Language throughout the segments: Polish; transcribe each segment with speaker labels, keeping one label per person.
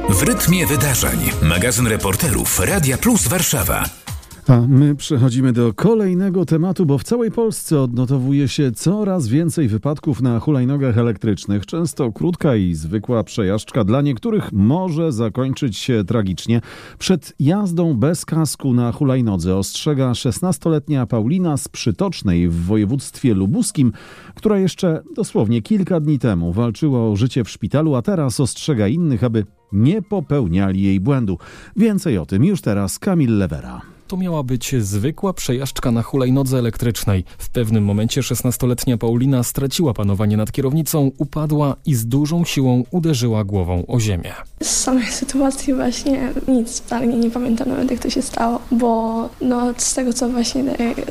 Speaker 1: W rytmie wydarzeń. Magazyn reporterów Radia Plus Warszawa.
Speaker 2: A my przechodzimy do kolejnego tematu, bo w całej Polsce odnotowuje się coraz więcej wypadków na hulajnogach elektrycznych. Często krótka i zwykła przejażdżka dla niektórych może zakończyć się tragicznie. Przed jazdą bez kasku na hulajnodze ostrzega 16-letnia Paulina z Przytocznej w województwie lubuskim, która jeszcze dosłownie kilka dni temu walczyła o życie w szpitalu, a teraz ostrzega innych, aby nie popełniali jej błędu. Więcej o tym już teraz Kamil Lewera.
Speaker 3: To miała być zwykła przejażdżka na hulajnodze elektrycznej. W pewnym momencie 16-letnia Paulina straciła panowanie nad kierownicą, upadła i z dużą siłą uderzyła głową o ziemię.
Speaker 4: Z samej sytuacji właśnie nic totalnie nie pamiętam nawet, jak to się stało, bo z tego co właśnie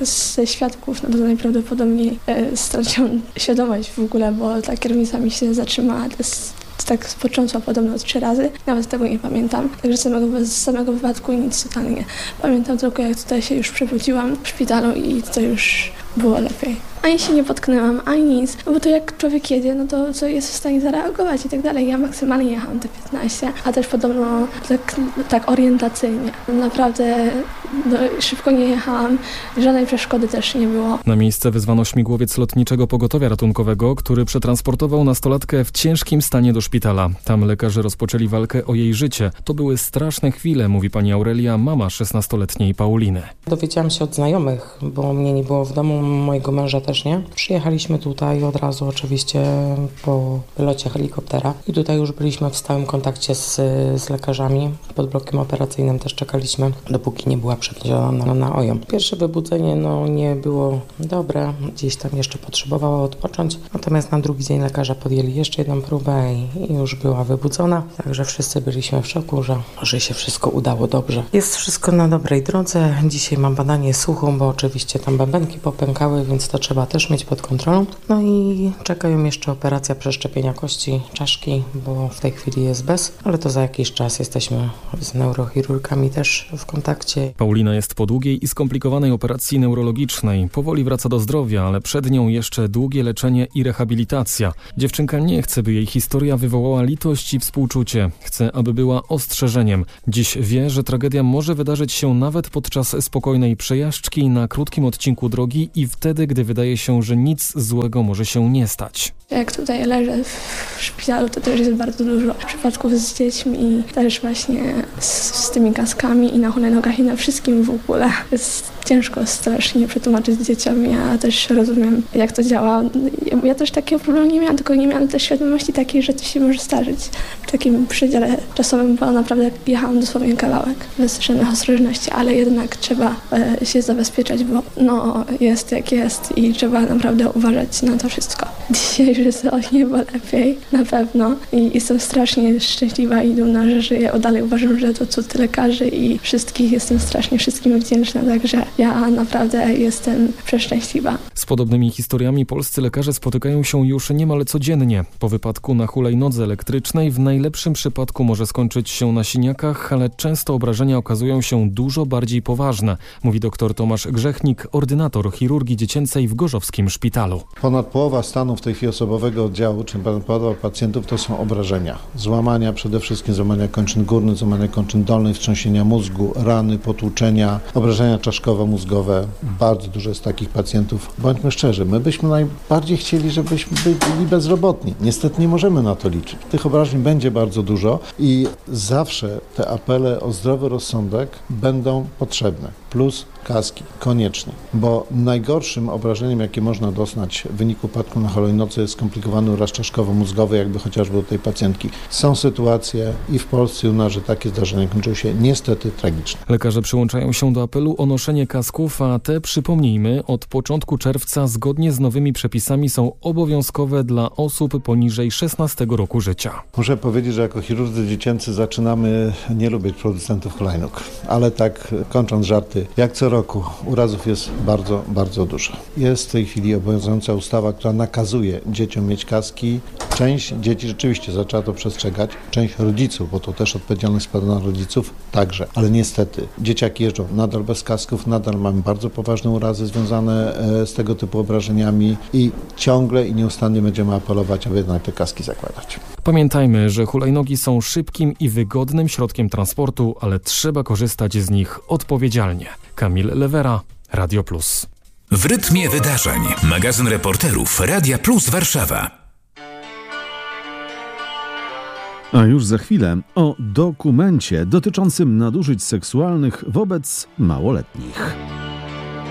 Speaker 4: ze świadków, to najprawdopodobniej straciłam świadomość w ogóle, bo ta kierownica mi się zatrzymała. Tak potrząsła podobno 3 razy, nawet tego nie pamiętam. Także z samego wypadku nic totalnie. Pamiętam tylko, jak tutaj się już przebudziłam w szpitalu i to już było lepiej. Ani się nie potknęłam, ani nic, bo to jak człowiek jedzie, to co jest w stanie zareagować i tak dalej. Ja maksymalnie jechałam te 15, a też podobno tak orientacyjnie. Naprawdę szybko nie jechałam, żadnej przeszkody też nie było.
Speaker 3: Na miejsce wezwano śmigłowiec lotniczego pogotowia ratunkowego, który przetransportował nastolatkę w ciężkim stanie do szpitala. Tam lekarze rozpoczęli walkę o jej życie. To były straszne chwile, mówi pani Aurelia, mama 16-letniej Pauliny.
Speaker 5: Dowiedziałam się od znajomych, bo mnie nie było w domu, mojego męża też nie. Przyjechaliśmy tutaj od razu oczywiście po wylocie helikoptera i tutaj już byliśmy w stałym kontakcie z lekarzami. Pod blokiem operacyjnym też czekaliśmy, dopóki nie była przewieziona na OJOM. Pierwsze wybudzenie nie było dobre, gdzieś tam jeszcze potrzebowała odpocząć, natomiast na drugi dzień lekarze podjęli jeszcze jedną próbę i już była wybudzona, także wszyscy byliśmy w szoku, że się wszystko udało dobrze. Jest wszystko na dobrej drodze. Dzisiaj mam badanie słuchu, bo oczywiście tam bębenki popękały, więc to trzeba też mieć pod kontrolą. No i czekają jeszcze operacja przeszczepienia kości czaszki, bo w tej chwili jest bez, ale to za jakiś czas. Jesteśmy z neurochirurgami też w kontakcie.
Speaker 3: Paulina jest po długiej i skomplikowanej operacji neurologicznej. Powoli wraca do zdrowia, ale przed nią jeszcze długie leczenie i rehabilitacja. Dziewczynka nie chce, by jej historia wywołała litość i współczucie. Chce, aby była ostrzeżeniem. Dziś wie, że tragedia może wydarzyć się nawet podczas spokojnej przejażdżki na krótkim odcinku drogi i wtedy, gdy wydaje się, że nic złego może się nie stać.
Speaker 4: Jak tutaj leżę w szpitalu, to też jest bardzo dużo przypadków z dziećmi, też właśnie z tymi kaskami i na hulajnogach i na wszystkim w ogóle. Jest ciężko strasznie przetłumaczyć dzieciom. Ja też rozumiem, jak to działa. Ja też takiego problemu nie miałam, tylko nie miałam też świadomości takiej, że to się może zdarzyć. W takim przedziale czasowym, bo naprawdę jechałam dosłownie kawałek bez żadnych ostrożności, ale jednak trzeba się zabezpieczać, bo jest jak jest i trzeba naprawdę uważać na to wszystko. Dzisiaj już jest o niebo lepiej, na pewno. I jestem strasznie szczęśliwa i dumna, że żyję. Dalej uważam, że to cud lekarzy i wszystkich jestem strasznie wszystkim wdzięczna, także ja naprawdę jestem przeszczęśliwa.
Speaker 3: Z podobnymi historiami polscy lekarze spotykają się już niemal codziennie. Po wypadku na hulajnodze elektrycznej w najlepszym przypadku może skończyć się na siniakach, ale często obrażenia okazują się dużo bardziej poważne, mówi dr Tomasz Grzechnik, ordynator chirurgii dziecięcej w Gorzowskim Szpitalu.
Speaker 6: Ponad połowa stanu w tej chwili osobowego oddziału, czyli ponad połowa pacjentów to są obrażenia. Złamania, przede wszystkim złamania kończyn górnych, złamania kończyn dolnych, wstrząsienia mózgu, rany, potłuczenia, obrażenia czaszkowo-mózgowe. Bardzo dużo jest takich pacjentów. Bądźmy szczerzy, my byśmy najbardziej chcieli, żebyśmy byli bezrobotni. Niestety nie możemy na to liczyć. Tych obrażeń będzie bardzo dużo i zawsze te apele o zdrowy rozsądek będą potrzebne. Plus kaski, koniecznie, bo najgorszym obrażeniem, jakie można doznać w wyniku upadku na hulajnodze jest skomplikowany uraz czaszkowo-mózgowy, jakby chociażby u tej pacjentki. Są sytuacje i w Polsce, że takie zdarzenia kończą się niestety tragicznie.
Speaker 3: Lekarze przyłączają się do apelu o noszenie kasków, a te, przypomnijmy, od początku czerwca zgodnie z nowymi przepisami są obowiązkowe dla osób poniżej 16 roku życia.
Speaker 6: Muszę powiedzieć, że jako chirurdzy dziecięcy zaczynamy nie lubić producentów hulajnóg, ale tak kończąc żarty, jak co roku urazów jest bardzo, bardzo dużo. Jest w tej chwili obowiązująca ustawa, która nakazuje dzieciom mieć kaski, Część dzieci rzeczywiście zaczęła to przestrzegać, część rodziców, bo to też odpowiedzialność spada na rodziców, także. Ale niestety dzieciaki jeżdżą nadal bez kasków, nadal mamy bardzo poważne urazy związane z tego typu obrażeniami i ciągle i nieustannie będziemy apelować, aby jednak te kaski zakładać.
Speaker 3: Pamiętajmy, że hulajnogi są szybkim i wygodnym środkiem transportu, ale trzeba korzystać z nich odpowiedzialnie. Kamil Lewera, Radio Plus.
Speaker 1: W rytmie wydarzeń. Magazyn reporterów Radia Plus Warszawa.
Speaker 2: A już za chwilę o dokumencie dotyczącym nadużyć seksualnych wobec małoletnich.